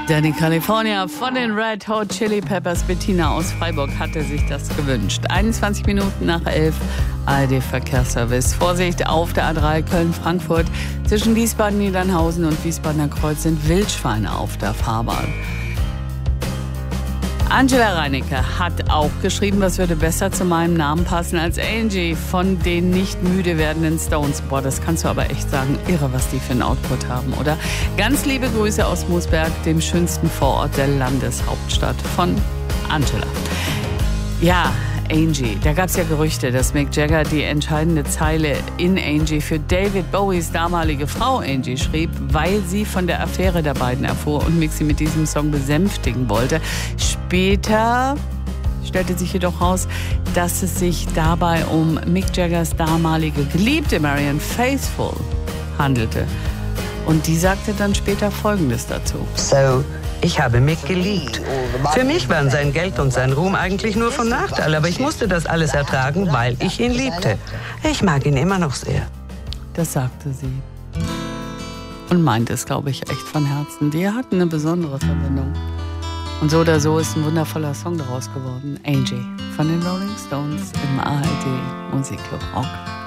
Danny California von den Red Hot Chili Peppers. Bettina aus Freiburg hatte sich das gewünscht. 21 Minuten nach 11, ARD-Verkehrsservice. Vorsicht auf der A3 Köln-Frankfurt. Zwischen Wiesbaden-Niedernhausen und Wiesbadener Kreuz sind Wildschweine auf der Fahrbahn. Angela Reinecke hat auch geschrieben, was würde besser zu meinem Namen passen als Angie von den nicht müde werdenden Stones. Boah, das kannst du aber echt sagen. Irre, was die für einen Output haben, oder? Ganz liebe Grüße aus Moosberg, dem schönsten Vorort der Landeshauptstadt, von Angela. Ja, Angie. Da gab es ja Gerüchte, dass Mick Jagger die entscheidende Zeile in Angie für David Bowies damalige Frau Angie schrieb, weil sie von der Affäre der beiden erfuhr und Mick sie mit diesem Song besänftigen wollte. Später stellte sich jedoch raus, dass es sich dabei um Mick Jaggers damalige Geliebte Marianne Faithfull handelte. Und die sagte dann später Folgendes dazu. So, ich habe Mick geliebt. Für mich waren sein Geld und sein Ruhm eigentlich nur von Nachteil, aber ich musste das alles ertragen, weil ich ihn liebte. Ich mag ihn immer noch sehr. Das sagte sie. Und meinte es, glaube ich, echt von Herzen. Die hatten eine besondere Verbindung. Und so oder so ist ein wundervoller Song daraus geworden. Angie von den Rolling Stones im ARD Musikclub Rock.